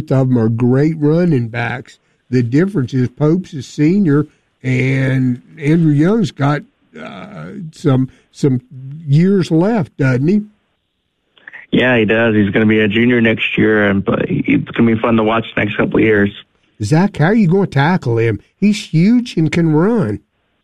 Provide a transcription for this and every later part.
Both of them are great running backs. The difference is Pope's a senior, and Andrew Young's got some years left, doesn't he? Yeah, he does. He's going to be a junior next year, but it's going to be fun to watch the next couple of years. Zach, how are you going to tackle him? He's huge and can run.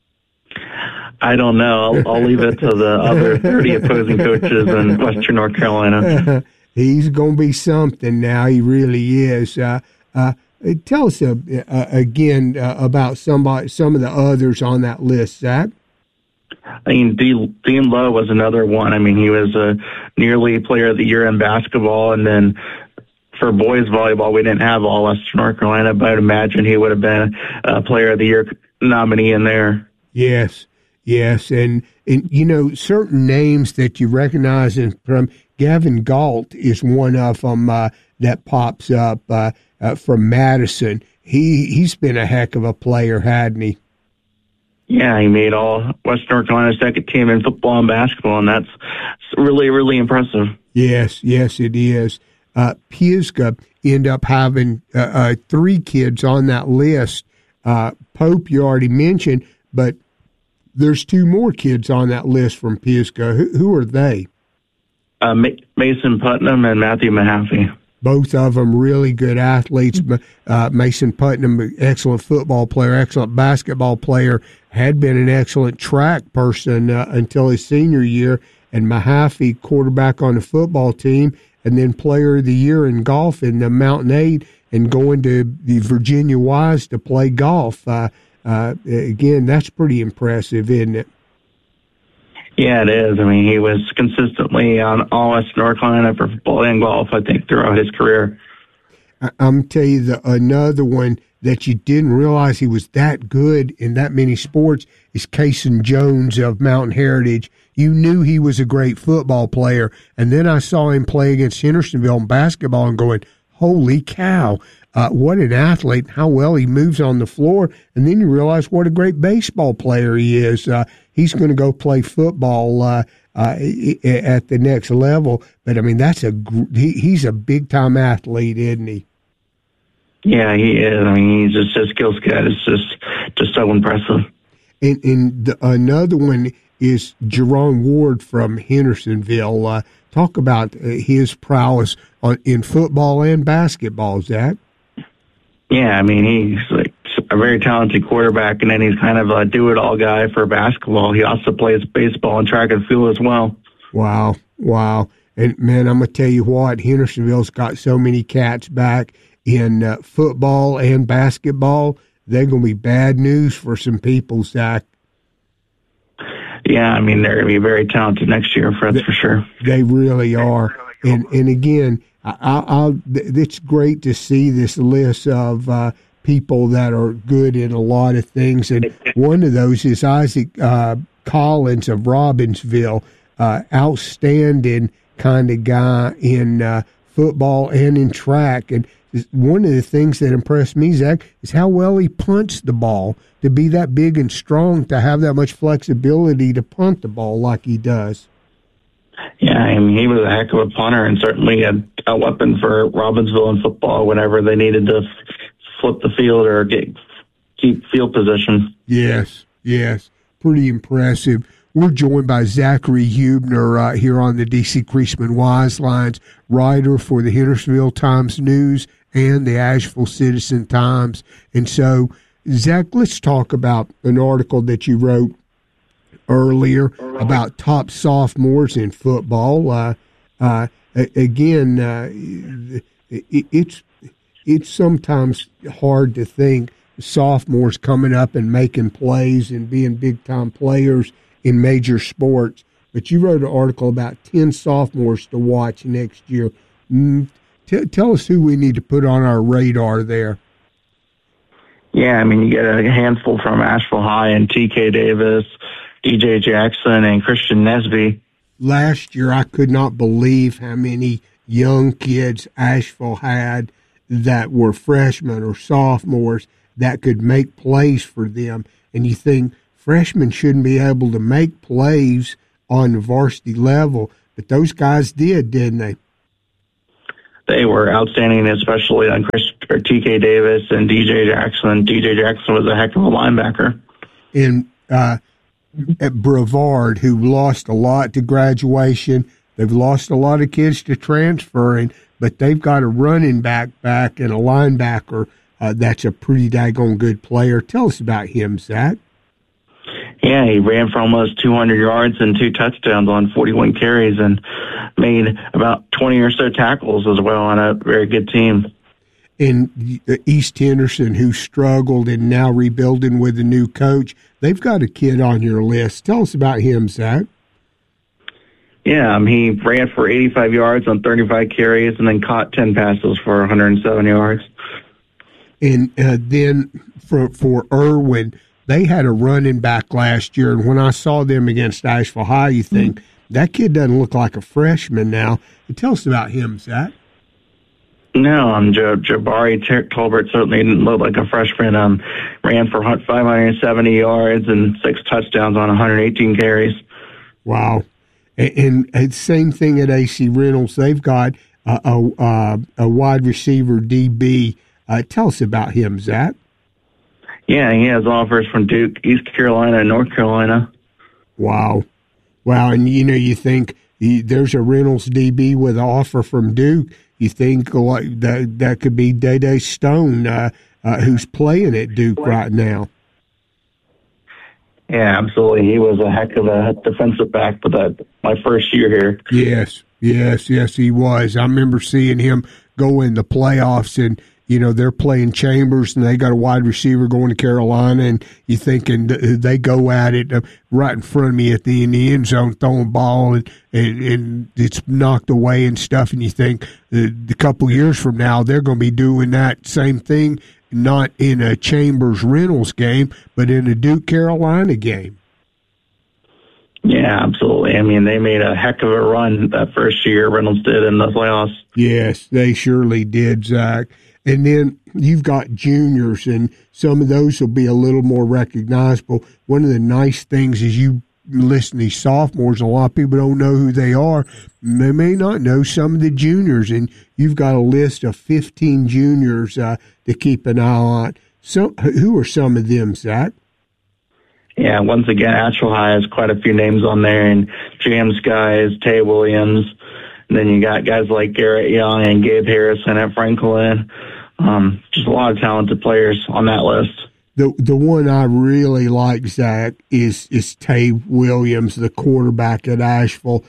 I don't know. I'll leave it to the other 30 opposing coaches in Western North Carolina. He's going to be something now. He really is. Tell us again about some of the others on that list, Zach. I mean, Dean Lowe was another one. I mean, he was a nearly Player of the Year in basketball, and then for boys volleyball, we didn't have all Western North Carolina, but I'd imagine he would have been a Player of the Year nominee in there. Yes, and you know, certain names that you recognize from Gavin Galt is one of them that pops up from Madison. He's been a heck of a player, hadn't he? Yeah, he made all Western North Carolina second team in football and basketball, and that's really, really impressive. Yes, it is. Pisgah end up having 3 kids on that list. Pope, you already mentioned, but there's 2 more kids on that list from Pisgah. Who are they? Mason Putnam and Matthew Mahaffey. Both of them really good athletes. Mason Putnam, excellent football player, excellent basketball player, had been an excellent track person until his senior year. And Mahaffey, quarterback on the football team, and then Player of the Year in golf in the Mountain 8 and going to the Virginia Wise to play golf. Again, that's pretty impressive, isn't it? Yeah, it is. I mean, he was consistently on all Western North Carolina for football and golf, I think, throughout his career. I'm going to tell you another one that you didn't realize he was that good in that many sports is Cason Jones of Mountain Heritage. You knew he was a great football player, and then I saw him play against Hendersonville in basketball and going, holy cow, what an athlete, how well he moves on the floor, and then you realize what a great baseball player he is. He's going to go play football at the next level, but, I mean, he's a big-time athlete, isn't he? Yeah, he is. I mean, his skill set is just so impressive. And another one is Jerron Ward from Hendersonville. Talk about his prowess in football and basketball, Zach. Yeah, I mean, he's like a very talented quarterback, and then he's kind of a do-it-all guy for basketball. He also plays baseball and track and field as well. Wow. And, man, I'm going to tell you what, Hendersonville's got so many cats back in football and basketball. They're going to be bad news for some people, Zach. Yeah, I mean, they're going to be very talented next year, that's for sure. They really are. And again, it's great to see this list of people that are good in a lot of things. And one of those is Isaac Collins of Robbinsville, outstanding kind of guy in football and in track. And one of the things that impressed me, Zach, is how well he punts the ball. To be that big and strong, to have that much flexibility to punt the ball like he does. Yeah, I mean, he was a heck of a punter and certainly a weapon for Robbinsville in football whenever they needed to flip the field or keep field position. Yes, pretty impressive. We're joined by Zachary Hubner here on the D.C. Creasman Wise Lines, writer for the Hendersonville Times-News and the Asheville Citizen-Times. And so, Zach, let's talk about an article that you wrote earlier about top sophomores in football. It's sometimes hard to think sophomores coming up and making plays and being big-time players in major sports. But you wrote an article about 10 sophomores to watch next year. Tell us who we need to put on our radar there. Yeah, I mean, you get a handful from Asheville High and T.K. Davis, D.J. Jackson, and Christian Nesby. Last year, I could not believe how many young kids Asheville had that were freshmen or sophomores that could make plays for them. And you think freshmen shouldn't be able to make plays on the varsity level, but those guys did, didn't they? they were outstanding, especially on TK Davis and DJ Jackson. DJ Jackson was a heck of a linebacker. And at Brevard, who lost a lot to graduation, they've lost a lot of kids to transferring, but they've got a running back and a linebacker that's a pretty daggone good player. Tell us about him, Zach. Yeah, he ran for almost 200 yards and 2 touchdowns on 41 carries and made about 20 or so tackles as well on a very good team. And East Henderson, who struggled and now rebuilding with a new coach, they've got a kid on your list. Tell us about him, Zach. Yeah, he ran for 85 yards on 35 carries and then caught 10 passes for 107 yards. And then for Irwin, they had a running back last year, and when I saw them against Asheville High, you think, that kid doesn't look like a freshman now. Tell us about him, Zach. No, Jabari Tolbert certainly didn't look like a freshman. Ran for 570 yards and 6 touchdowns on 118 carries. Wow. And same thing at AC Reynolds. They've got a wide receiver, DB. Tell us about him, Zach. Yeah, he has offers from Duke, East Carolina, and North Carolina. Wow. And, you think there's a Reynolds DB with an offer from Duke. You think that could be Day Stone, who's playing at Duke right now. Yeah, absolutely. He was a heck of a defensive back for my first year here. Yes, he was. I remember seeing him go in the playoffs, and they're playing Chambers, and they got a wide receiver going to Carolina, and you thinking they go at it right in front of me in the end zone, throwing ball, and it's knocked away and stuff, and you think a couple years from now they're going to be doing that same thing, not in a Chambers Reynolds game, but in a Duke Carolina game. Yeah, absolutely. They made a heck of a run that first year, Reynolds did, in the playoffs. Yes, they surely did, Zach. And then you've got juniors, and some of those will be a little more recognizable. One of the nice things is you listen to these sophomores, a lot of people don't know who they are. They may not know some of the juniors, and you've got a list of 15 juniors to keep an eye on. So, who are some of them, Zach? Yeah, once again, Asheville High has quite a few names on there, and James Skies, Tay Williams, and then you got guys like Garrett Young and Gabe Harrison at Franklin. Just a lot of talented players on that list. The one I really like, Zach, is Tay Williams, the quarterback at Asheville.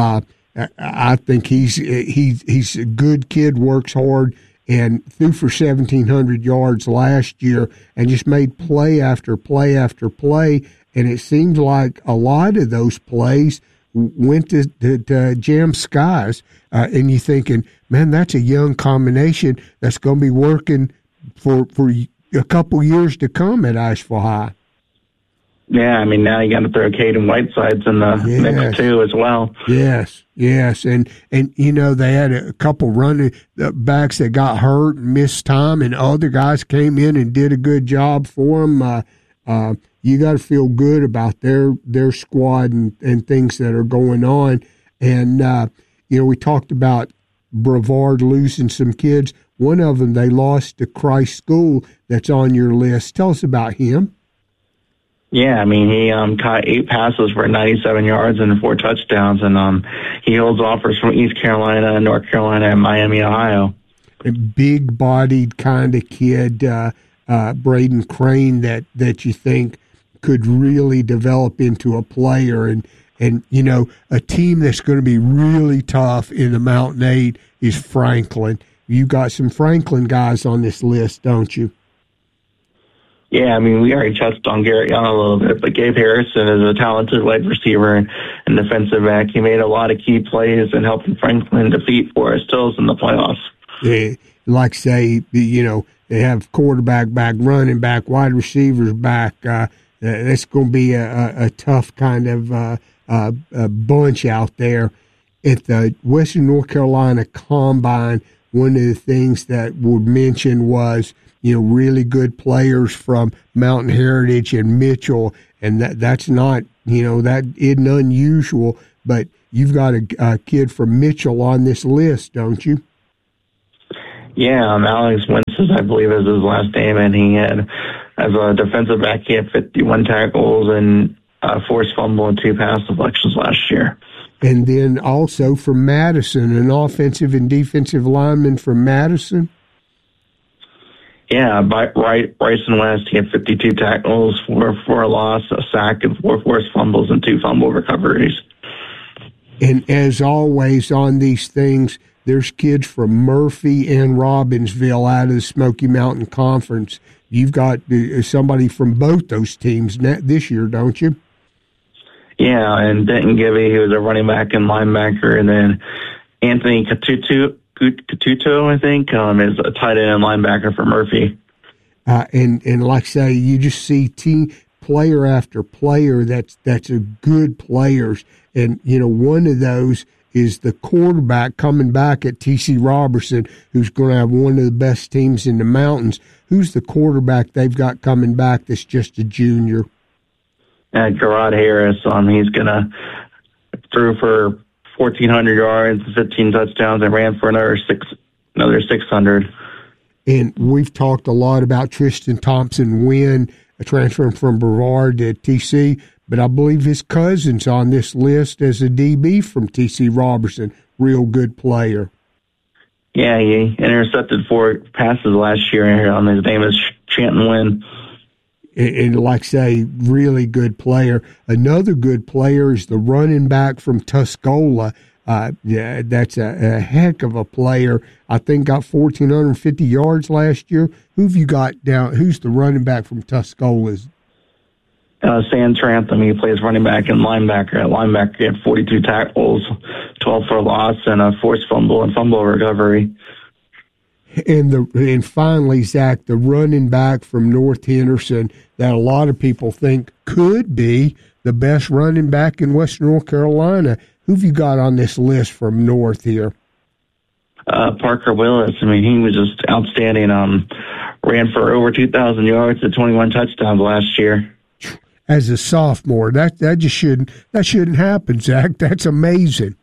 I think he's a good kid, works hard, and threw for 1,700 yards last year, and just made play after play after play. And it seems like a lot of those plays went to Jam Skies, and you thinking, man, that's a young combination that's going to be working for a couple years to come at Asheville High. Yeah, now you got to throw Caden Whitesides in the mix too as well. Yes, and they had a couple running backs that got hurt and missed time, and other guys came in and did a good job for them. You got to feel good about their squad and things that are going on. And, we talked about Brevard losing some kids. One of them, they lost to Christ School that's on your list. Tell us about him. Yeah, he caught 8 passes for 97 yards and 4 touchdowns, and he holds offers from East Carolina, North Carolina, and Miami, Ohio. A big-bodied kind of kid, Braden Crane, that you think could really develop into a player, and a team that's going to be really tough in the Mountain 8 is Franklin. You got some Franklin guys on this list, don't you? Yeah, we already touched on Garrett Young a little bit, but Gabe Harrison is a talented wide receiver and defensive back. He made a lot of key plays and helping Franklin defeat Forest Hills in the playoffs. Yeah, like say, they have quarterback back, running back, wide receivers back. It's going to be a tough kind of a bunch out there. At the Western North Carolina Combine, one of the things that would mention was, really good players from Mountain Heritage and Mitchell, and that's not, that isn't unusual, but you've got a kid from Mitchell on this list, don't you? Yeah, Alex Winston, I believe, is his last name, and he had, as a defensive back, he had 51 tackles and forced fumble and 2 pass deflections last year. And then also from Madison, an offensive and defensive lineman from Madison. Yeah, Bryson West, he had 52 tackles, 4 a loss, a sack, and 4 forced fumbles and 2 fumble recoveries. And as always on these things, there's kids from Murphy and Robbinsville out of the Smoky Mountain Conference. You've got somebody from both those teams this year, don't you? Yeah, and Denton Gibby, he was a running back and linebacker, and then Anthony Catuto, I think, is a tight end and linebacker for Murphy. And like I say, you just see player after player that's a good players. And, one of those is the quarterback coming back at T.C. Robertson, who's going to have one of the best teams in the mountains. Who's the quarterback they've got coming back that's just a junior? Gerard Harris. He's going to threw for 1,400 yards, 15 touchdowns, and ran for another 600. And we've talked a lot about Tristan Thompson-Wynn, transferring from Brevard to TC, but I believe his cousin's on this list as a DB from TC Robertson. Real good player. Yeah, he intercepted 4 passes last year. His name is Chanton Wynn. And like I say, really good player. Another good player is the running back from Tuscola. That's a heck of a player. I think got 1,450 yards last year. Who have you got down? Who's the running back from Tuscola? Sam Trantham. He plays running back and linebacker. At linebacker, he had 42 tackles, 12 for loss, and a forced fumble and fumble recovery. And finally, Zach, the running back from North Henderson that a lot of people think could be the best running back in Western North Carolina. Who have you got on this list from North here? Parker Willis. He was just outstanding. Ran for over 2,000 yards and 21 touchdowns last year. As a sophomore, that just shouldn't happen, Zach. That's amazing.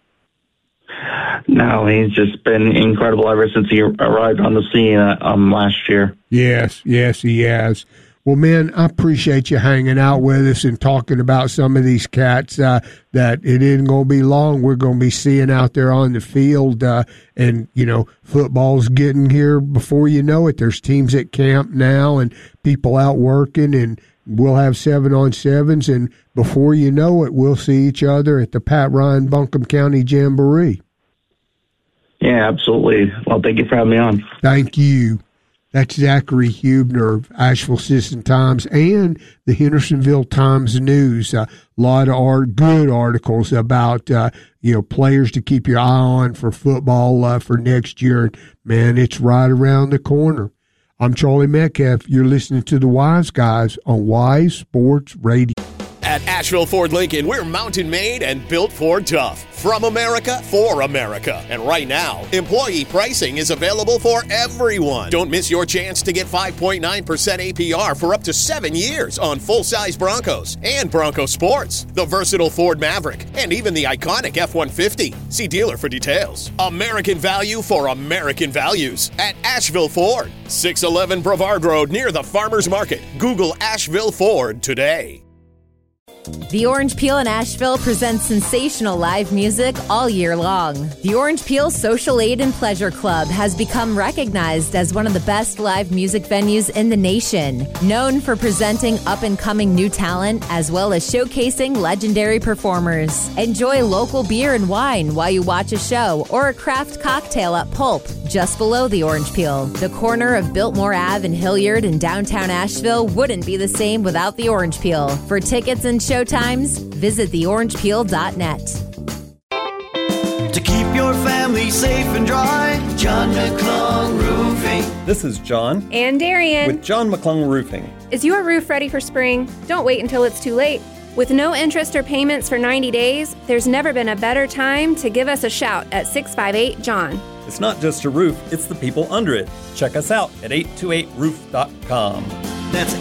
No, he's just been incredible ever since he arrived on the scene last year. Yes, he has. Well, man, I appreciate you hanging out with us and talking about some of these cats that it isn't going to be long. We're going to be seeing out there on the field, and, football's getting here before you know it. There's teams at camp now and people out working, and we'll have 7-on-7s, and before you know it, we'll see each other at the Pat Ryan Buncombe County Jamboree. Yeah, absolutely. Well, thank you for having me on. Thank you. That's Zachary Hubner of Asheville Citizen-Times and the Hendersonville Times-News. A lot of good articles about players to keep your eye on for football for next year. Man, it's right around the corner. I'm Charlie Metcalf. You're listening to the Wise Guys on Wise Sports Radio. At Asheville Ford Lincoln, we're mountain made and built Ford tough. From America, for America. And right now, employee pricing is available for everyone. Don't miss your chance to get 5.9% APR for up to 7 years on full-size Broncos and Bronco Sports, the versatile Ford Maverick, and even the iconic F-150. See dealer for details. American value for American values at Asheville Ford. 611 Brevard Road near the Farmers Market. Google Asheville Ford today. The Orange Peel in Asheville presents sensational live music all year long. The Orange Peel Social Aid and Pleasure Club has become recognized as one of the best live music venues in the nation, known for presenting up-and-coming new talent as well as showcasing legendary performers. Enjoy local beer and wine while you watch a show or a craft cocktail at Pulp, just below the Orange Peel. The corner of Biltmore Ave and Hilliard in downtown Asheville wouldn't be the same without the Orange Peel. For tickets and showtimes, visit theorangepeel.net. To keep your family safe and dry, John McClung Roofing. This is John. And Darian. With John McClung Roofing. Is your roof ready for spring? Don't wait until it's too late. With no interest or payments for 90 days, there's never been a better time to give us a shout at 658-JOHN. It's not just a roof, it's the people under it. Check us out at 828roof.com. That's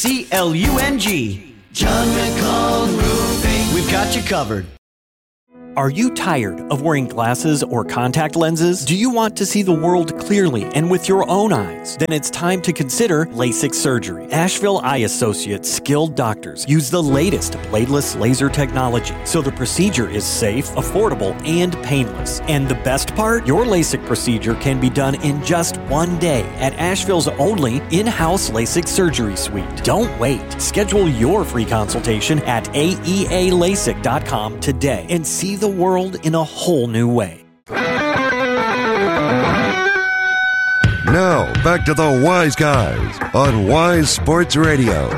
MCCLUNG. John McClung Roofing. We've got you covered. Are you tired of wearing glasses or contact lenses? Do you want to see the world clearly and with your own eyes? Then it's time to consider LASIK surgery. Asheville Eye Associates skilled doctors use the latest bladeless laser technology, so the procedure is safe, affordable, and painless. And the best part? Your LASIK procedure can be done in just one day at Asheville's only in-house LASIK surgery suite. Don't wait. Schedule your free consultation at aealasik.com today and see the world in a whole new way. Now, back to the Wise Guys on Wise Sports Radio.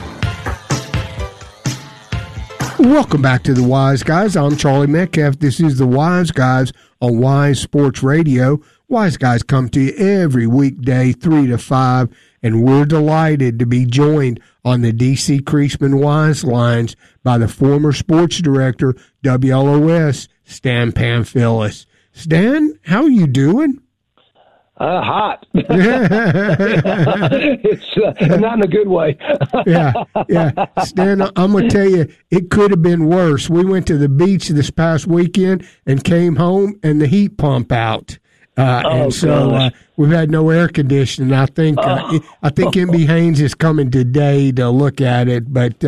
Welcome back to the Wise Guys. I'm Charlie Metcalf. This is the Wise Guys on Wise Sports Radio. Wise Guys come to you every weekday, 3 to 5, and we're delighted to be joined on the D.C. Creasman Wise Lines by the former sports director, WLOS, Stan Pamphilus. Stan, how are you doing? Hot. It's not in a good way. Yeah. Stan, I'm going to tell you, it could have been worse. We went to the beach this past weekend and came home, and the heat pump out. We've had no air conditioning. I think MB Haynes is coming today to look at it, but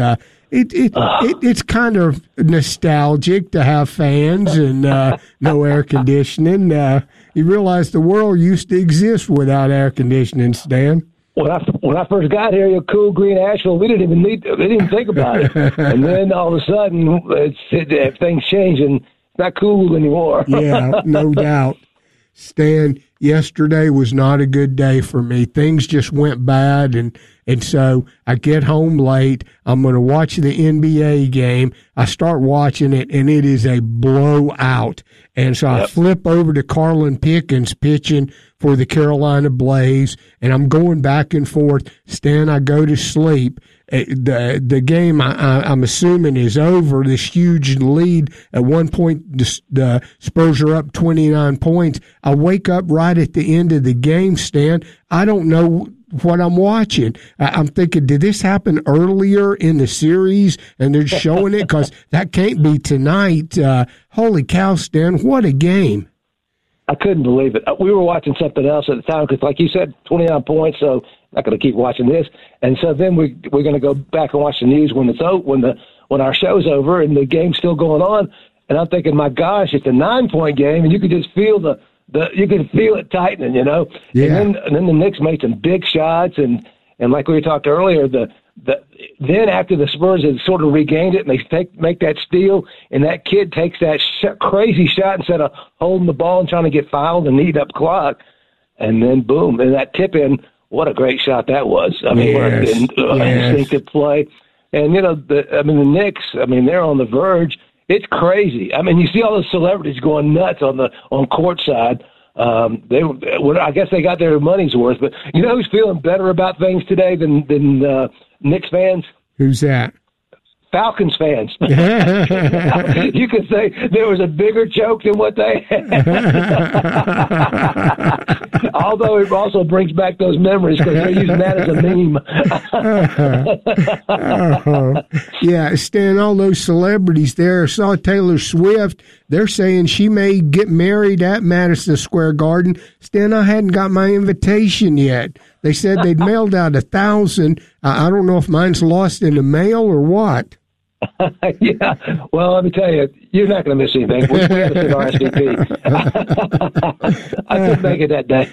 it's kind of nostalgic to have fans and no air conditioning. You realize the world used to exist without air conditioning, Stan. When I first got here, you cool green Asheville, we didn't even think about it. And then all of a sudden, things change and it's not cool anymore. Yeah, no doubt. Stan, yesterday was not a good day for me. Things just went bad, and so I get home late. I'm going to watch the NBA game. I start watching it, and it is a blowout. And so I flip over to Carlin Pickens pitching for the Carolina Blaze, and I'm going back and forth. Stan, I go to sleep. The game, I'm assuming, is over. This huge lead. At one point, the Spurs are up 29 points. I wake up right at the end of the game, Stan. I don't know what I'm watching. I'm thinking, did this happen earlier in the series and they're showing it? Because that can't be tonight. Holy cow, Stan, what a game. I couldn't believe it. We were watching something else at the time because, like you said, 29 points, so not going to keep watching this. And so then we're going to go back and watch the news when our show's over and the game's still going on. And I'm thinking, my gosh, it's a 9-point game, and you could just feel you could feel it tightening, you know. Yeah. And then the Knicks made some big shots, and like we talked earlier, then after the Spurs had sort of regained it, and they make that steal, and that kid takes that crazy shot instead of holding the ball and trying to get fouled and eat up clock, and then boom, and that tip in. What a great shot that was! I mean, what an instinctive play, and the Knicks. I mean, they're on the verge. It's crazy. I mean, you see all the celebrities going nuts on courtside. I guess they got their money's worth. But you know who's feeling better about things today than Knicks fans? Who's that? Falcons fans. You could say there was a bigger joke than what they had. Although it also brings back those memories because they're using that as a meme. Yeah, Stan, all those celebrities there. I saw Taylor Swift. They're saying she may get married at Madison Square Garden. Stan, I hadn't got my invitation yet. They said they'd mailed out 1,000. I don't know if mine's lost in the mail or what. Yeah, well, let me tell you, you're not going to miss anything. We had us at RSVP. I couldn't make it that day.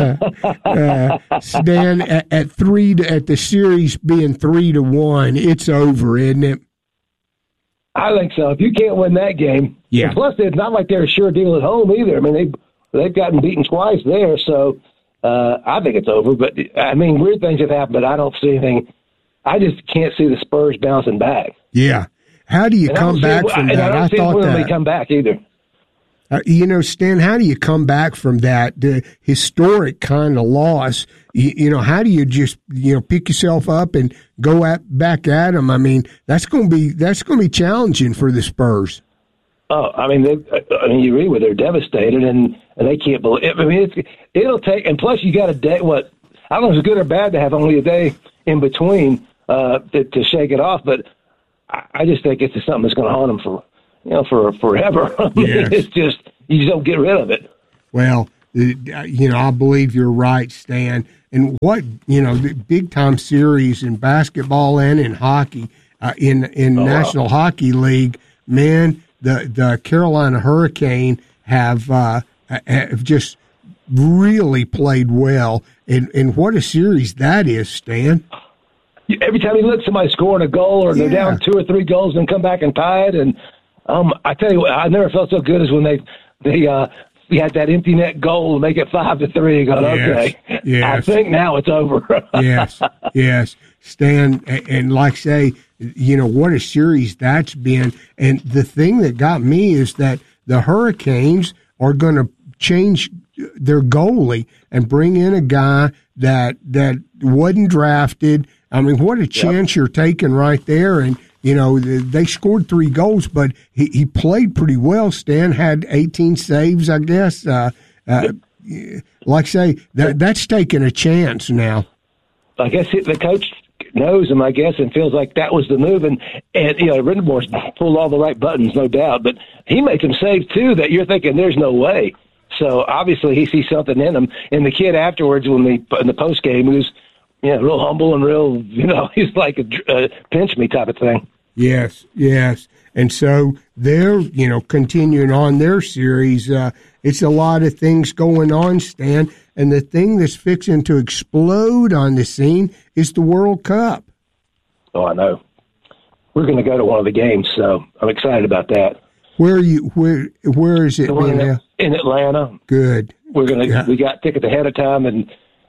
Stan, at the series being 3-1, it's over, isn't it? I think so. If you can't win that game, and plus it's not like they're a sure deal at home either. I mean, they've gotten beaten twice there, so I think it's over. But I mean, weird things have happened, but I don't see anything. I just can't see the Spurs bouncing back. Yeah. How do you come back from that? I don't see when they come back either. Stan, how do you come back from that? The historic kind of loss. How do you just pick yourself up and go back at them? I mean, that's going to be challenging for the Spurs. Oh, I mean, you read where they're devastated and they can't believe it. I mean, it'll take, and plus you got a day. What I don't know if it's good or bad to have only a day in between to shake it off, but I just think it's something that's going to haunt them for for forever. Yes. It's just, you just don't get rid of it. Well, I believe you're right, Stan. And what, the big-time series in basketball and in hockey, in National Hockey League, man, the Carolina Hurricane have just really played well. And what a series that is, Stan. Every time you look, somebody scoring a goal, or they're down 2 or 3 goals and come back and tie it. And I tell you what, I never felt so good as when they had that empty net goal to make it 5-3. You go, okay, I think now it's over. Yes, Stan, and like say, what a series that's been. And the thing that got me is that the Hurricanes are going to change their goalie and bring in a guy that wasn't drafted. I mean, what a chance you're taking right there. And, they scored 3 goals, but he played pretty well. Stan had 18 saves, I guess. Like I say, that's taking a chance now. I guess the coach knows him, I guess, and feels like that was the move. And Rindenborg's pulled all the right buttons, no doubt. But he made some saves, too, that you're thinking there's no way. So, obviously, he sees something in him. And the kid afterwards, in the postgame, he was real humble and real, he's like a pinch me type of thing. Yes. And so they're, continuing on their series. It's a lot of things going on, Stan. And the thing that's fixing to explode on the scene is the World Cup. Oh, I know. We're going to go to one of the games, so I'm excited about that. Where are you? Where is it? In Atlanta. Good. We got tickets ahead of time, and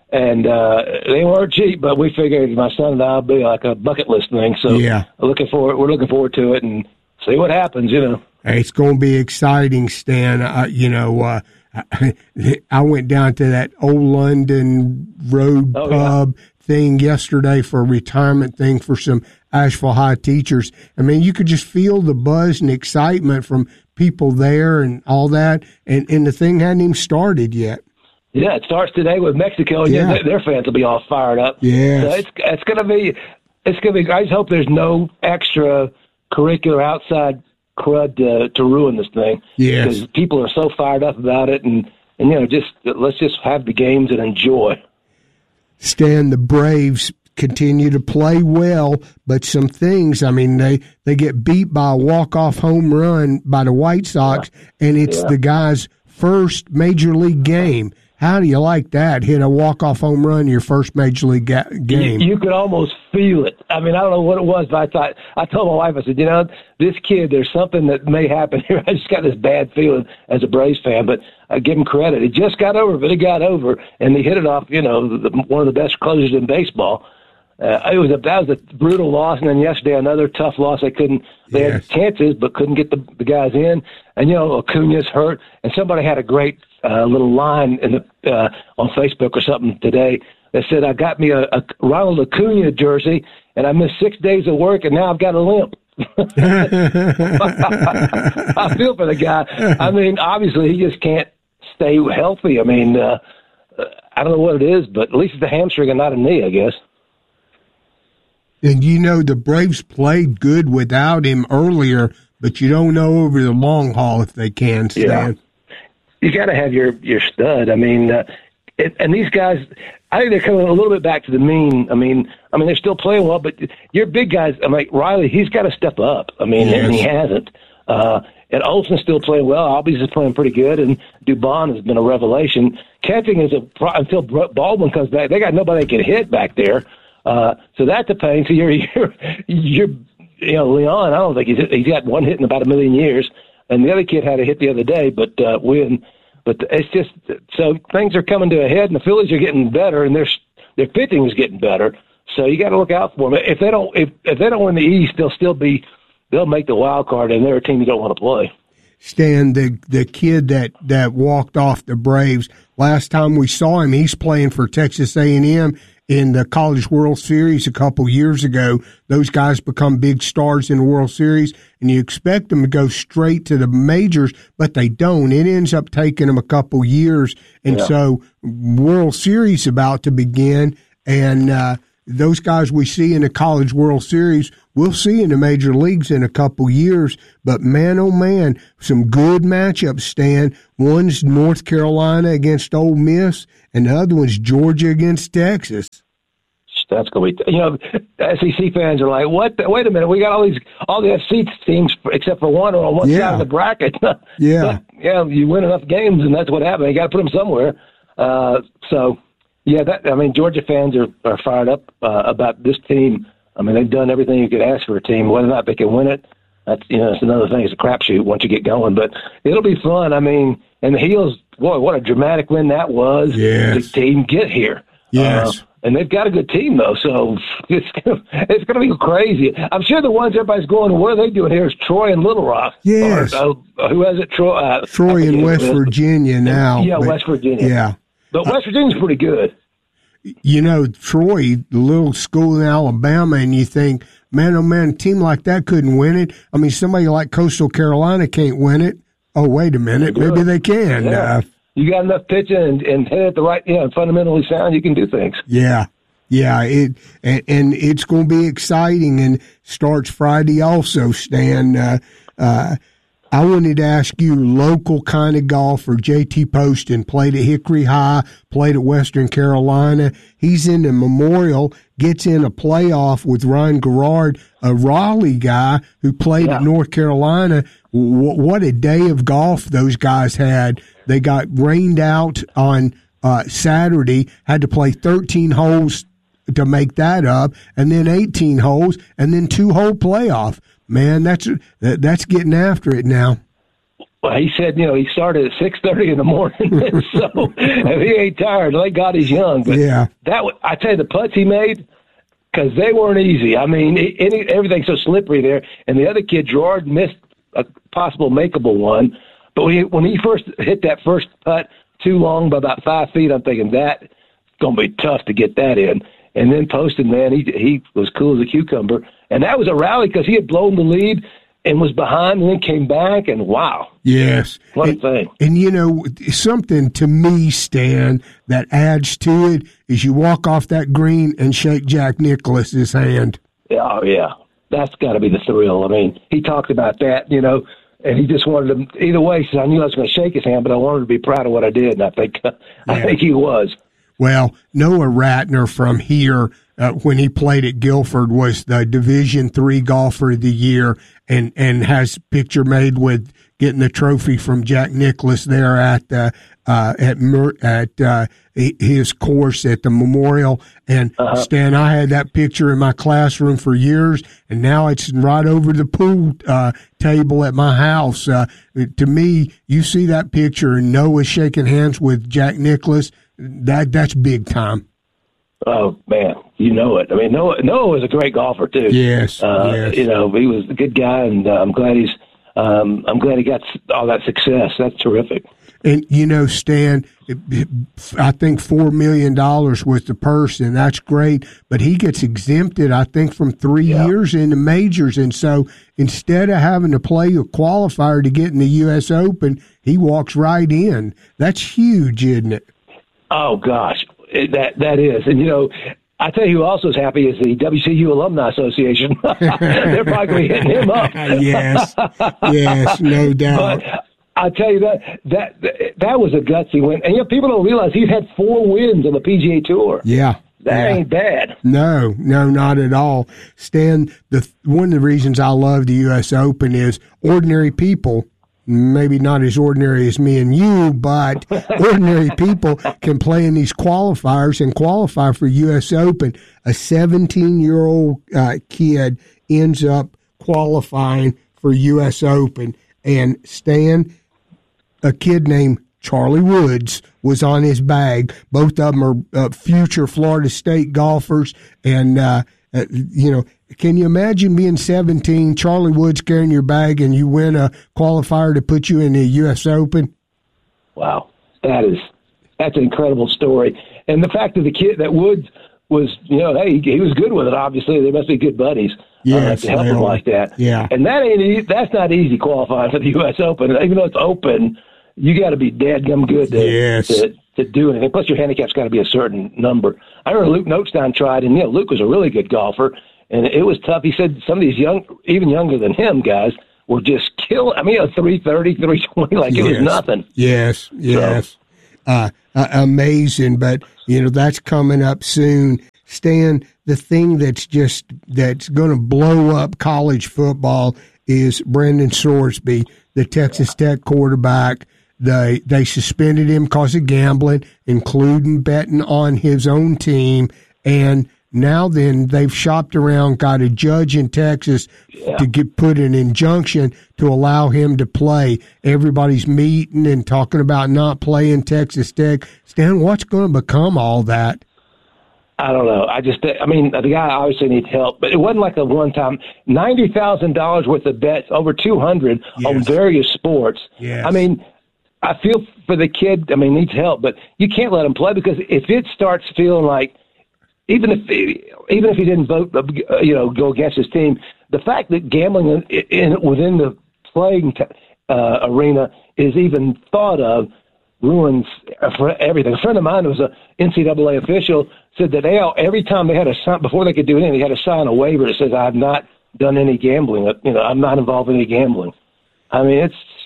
they weren't cheap, but we figured my son and I'll be like a bucket list thing. So we're looking forward to it and see what happens. Hey, it's going to be exciting, Stan. I went down to that Old London Road pub thing yesterday for a retirement thing for some Asheville High teachers. I mean, you could just feel the buzz and excitement from people there and all that, and the thing hadn't even started yet. Yeah, it starts today with Mexico, and their fans will be all fired up. Yeah, so it's going to be. I just hope there's no extra curricular outside crud to ruin this thing. Yes, because people are so fired up about it, and let's just have the games and enjoy. Stan, the Braves continue to play well, but some things, I mean, they get beat by a walk-off home run by the White Sox, and it's the guy's first Major League game. How do you like that? Hit a walk-off home run in your first Major League game. You could almost feel it. I mean, I don't know what it was, but I told my wife, I said, this kid, there's something that may happen here. I just got this bad feeling as a Braves fan, but I give him credit. It just got over, but it got over, and he hit it off, one of the best closers in baseball. That was a brutal loss, and then yesterday another tough loss. They had chances, but couldn't get the guys in. And Acuna's hurt, and somebody had a great little line on Facebook or something today that said, "I got me a Ronald Acuna jersey, and I missed 6 days of work, and now I've got a limp." I feel for the guy. I mean, obviously he just can't stay healthy. I mean, I don't know what it is, but at least it's a hamstring and not a knee, I guess. And the Braves played good without him earlier, but you don't know over the long haul if they can, Stan. Yeah. You got to have your stud. I mean, and these guys, I think they're coming a little bit back to the mean. I mean, they're still playing well, but your big guys, Riley, he's got to step up. I mean, and he hasn't. And Olsen's still playing well. Albies is playing pretty good, and Dubon has been a revelation. Catching is until Baldwin comes back. They got nobody that can hit back there. So that's a pain. So you're Leon, I don't think he's got one hit in about 1 million years, and the other kid had a hit the other day, but it's just, so things are coming to a head, and the Phillies are getting better, and their pitching is getting better. So you got to look out for them. If they don't win the East, they'll make the wild card, and they're a team you don't want to play. Stan, the kid that walked off the Braves, last time we saw him, he's playing for Texas A&M in the College World Series a couple years ago. Those guys become big stars in the World Series, and you expect them to go straight to the majors, but they don't. It ends up taking them a couple years, and so World Series about to begin, and those guys we see in the College World Series, we'll see in the major leagues in a couple years. But man, oh man, some good matchups, Stan. One's North Carolina against Ole Miss, and the other one's Georgia against Texas. That's going to be, SEC fans are like, what? Wait a minute. We got all the SEC teams except for one are on one side of the bracket. Yeah. Yeah. You win enough games and that's what happened. You got to put them somewhere. Georgia fans are fired up, about this team. I mean, they've done everything you could ask for a team. Whether or not they can win it, that's, it's another thing. It's a crapshoot once you get going, but it'll be fun. I mean, and the Heels, boy, what a dramatic win that was. Yes. To even get here. Yes. And they've got a good team, though, so it's going to be crazy. I'm sure the ones everybody's going, what are they doing here is Troy and Little Rock. Yes. Who has it? Troy in West Virginia now. Yeah, West Virginia. Yeah. But West Virginia's pretty good. Troy, the little school in Alabama, and you think, man, oh, man, a team like that couldn't win it. I mean, somebody like Coastal Carolina can't win it. Oh, wait a minute. Maybe they can. Yeah. You got enough pitching and hit it the right, fundamentally sound, you can do things. Yeah. Yeah, and it's going to be exciting, and starts Friday also, Stan. I wanted to ask you, local kind of golfer, JT Poston, played at Hickory High, played at Western Carolina. He's in the Memorial, gets in a playoff with Ryan Garrard, a Raleigh guy who played at North Carolina. What a day of golf those guys had. They got rained out on Saturday, had to play 13 holes to make that up, and then 18 holes, and then 2-hole playoff. Man, that's getting after it now. Well, he said, he started at 6:30 in the morning, so if he ain't tired, thank God he's young. But I tell you, the putts he made, because they weren't easy. I mean, everything's so slippery there, and the other kid, Gerard, missed a possible makeable one. But when he first hit that first putt too long by about 5 feet, I'm thinking that's going to be tough to get that in. And then Poston, man, he was cool as a cucumber. And that was a rally because he had blown the lead and was behind and then came back, and wow. Yes. What a thing. And, something to me, Stan, that adds to it is you walk off that green and shake Jack Nicklaus's hand. Oh, yeah. That's got to be the thrill. I mean, he talked about that, and he just wanted to, either way, he said, I knew I was going to shake his hand, but I wanted to be proud of what I did, and I think he was. Well, Noah Ratner from here, when he played at Guilford, was the Division III Golfer of the Year, and has picture made with getting the trophy from Jack Nicklaus there at his course at the Memorial. And Stan, I had that picture in my classroom for years, and now it's right over the pool table at my house. To me, you see that picture and Noah shaking hands with Jack Nicklaus. That's big time. Oh man, you know it. I mean, Noah was a great golfer too. Yes, yes. He was a good guy, and I'm glad he got all that success. That's terrific. And Stan, I think $4 million was the purse, and that's great. But he gets exempted, I think, from 3 years in the majors, and so instead of having to play a qualifier to get in the U.S. Open, he walks right in. That's huge, isn't it? Oh gosh, that is, and I tell you who also is happy is the WCU Alumni Association. They're probably going to be hitting him up. Yes, no doubt. But I tell you that was a gutsy win, and people don't realize he's had 4 wins on the PGA Tour. Yeah. That ain't bad. No, not at all. Stan, one of the reasons I love the U.S. Open is ordinary people. Maybe not as ordinary as me and you, but ordinary people can play in these qualifiers and qualify for U.S. Open. A 17-year-old kid ends up qualifying for U.S. Open. And Stan, a kid named Charlie Woods was on his bag. Both of them are future Florida State golfers. And, can you imagine being 17, Charlie Woods carrying your bag, and you win a qualifier to put you in the U.S. Open? Wow, that's an incredible story. And the fact that the kid, that Woods was, hey, he was good with it. Obviously, they must be good buddies to help him like that. Yeah, and that's not easy qualifying for the U.S. Open. Even though it's open, you got to be dadgum good to do anything. Plus, your handicap's got to be a certain number. I remember Luke Notestein tried, and Luke was a really good golfer, and it was tough. He said some of these even younger than him guys were just killing. I mean, 330, 320, like it was nothing. Yes. Amazing, but that's coming up soon. Stan, the thing that's going to blow up college football is Brendan Sorsby, the Texas Tech quarterback. They suspended him because of gambling, including betting on his own team, and now then they've shopped around, got a judge in Texas to put an injunction to allow him to play. Everybody's meeting and talking about not playing Texas Tech. Stan, what's going to become all that? I don't know. The guy obviously needs help, but it wasn't like a one-time $90,000 worth of bets, over 200 on various sports. Yes. I mean, I feel for the kid. I mean, needs help, but you can't let him play because if it starts feeling like, even if he didn't vote, go against his team, the fact that gambling within the playing arena is even thought of ruins for everything. A friend of mine who was an NCAA official said that every time they had to sign, before they could do anything, they had to sign a waiver that says, "I've not done any gambling. I'm not involved in any gambling." I mean,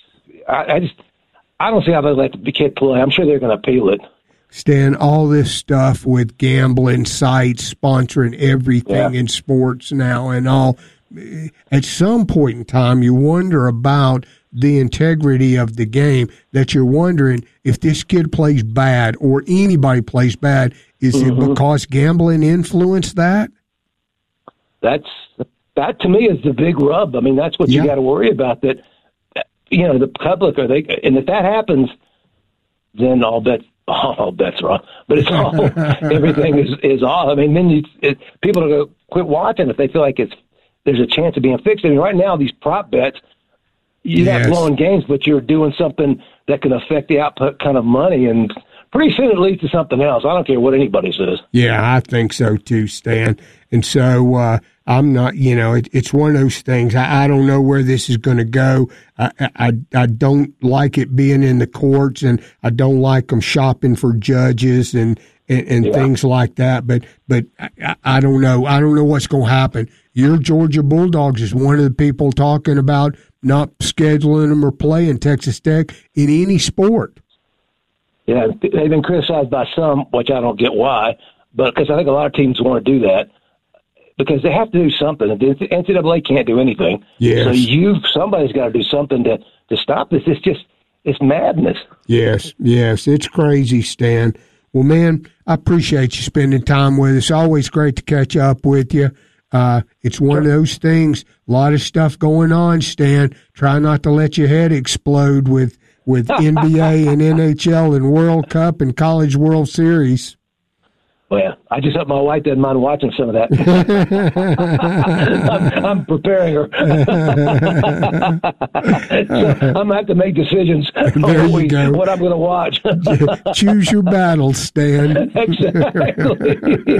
I don't see how they let the kid play. I'm sure they're going to appeal it. Stan, all this stuff with gambling sites sponsoring everything in sports now and all, at some point in time, you wonder about the integrity of the game, that you're wondering if this kid plays bad or anybody plays bad, is it because gambling influenced that? That to me is the big rub. I mean, that's what you got to worry about, that, the public, and if that happens, then all bets are off. But it's all, everything is off. I mean, then people are going to quit watching if they feel like there's a chance of being fixed. I mean, right now, these prop bets, you're not blowing games, but you're doing something that can affect the output kind of money, and pretty soon it leads to something else. I don't care what anybody says. Yeah, I think so too, Stan. And so I'm not, it's one of those things. I don't know where this is going to go. I don't like it being in the courts, and I don't like them shopping for judges and things like that. But I don't know. I don't know what's going to happen. Your Georgia Bulldogs is one of the people talking about not scheduling them or playing Texas Tech in any sport. Yeah, they've been criticized by some, which I don't get why, but because I think a lot of teams want to do that because they have to do something. The NCAA can't do anything. Yes. So somebody's got to do something to stop this. It's madness. Yes, it's crazy, Stan. Well, man, I appreciate you spending time with us. Always great to catch up with you. It's one of those things, a lot of stuff going on, Stan. Try not to let your head explode with NBA and NHL and World Cup and College World Series. Well, I just hope my wife doesn't mind watching some of that. I'm preparing her. So I'm going to have to make decisions on what I'm going to watch. Choose your battles, Stan. Exactly.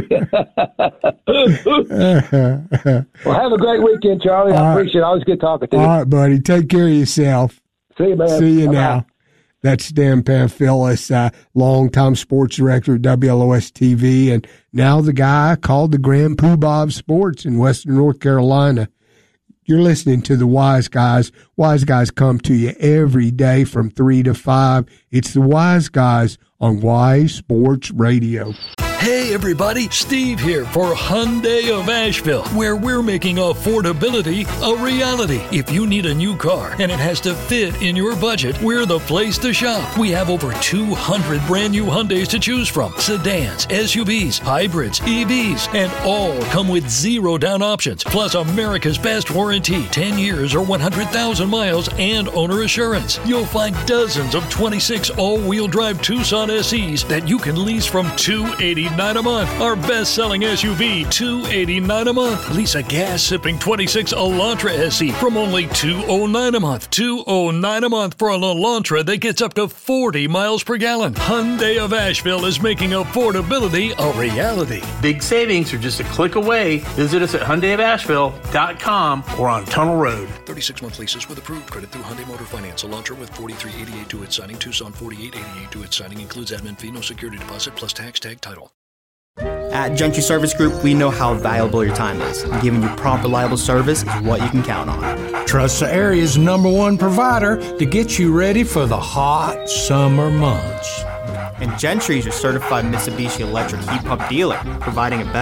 Well, have a great weekend, Charlie. I appreciate it. Always good talking to you. All right, buddy. Take care of yourself. See you, man. See you Bye-bye. now. That's Dan Pamphilis, longtime sports director at WLOS TV, and now the guy called the Grand Poobah of sports in Western North Carolina. You're listening to the Wise Guys. Wise Guys come to you every day from 3 to 5. It's the Wise Guys on Wise Sports Radio. Hey everybody, Steve here for Hyundai of Asheville, where we're making affordability a reality. If you need a new car and it has to fit in your budget, we're the place to shop. We have over 200 brand new Hyundais to choose from. Sedans, SUVs, hybrids, EVs, and all come with 0 down options. Plus America's best warranty, 10 years or 100,000 miles, and owner assurance. You'll find dozens of 26 all-wheel drive Tucson SEs that you can lease from $289 $289 a month. Our best-selling SUV, $289 a month. Lease a gas-sipping 26 Elantra SE from only $209 a month. $209 a month for an Elantra that gets up to 40 miles per gallon. Hyundai of Asheville is making affordability a reality. Big savings are just a click away. Visit us at HyundaiofAsheville.com or on Tunnel Road. 36-month leases with approved credit through Hyundai Motor Finance. Elantra with $43.88 to its signing. Tucson $48.88 to its signing. Includes admin fee, no security deposit, plus tax tag title. At Gentry Service Group, we know how valuable your time is. And giving you prompt, reliable service is what you can count on. Trust the area's #1 provider to get you ready for the hot summer months. And Gentry is your certified Mitsubishi electric heat pump dealer, providing a better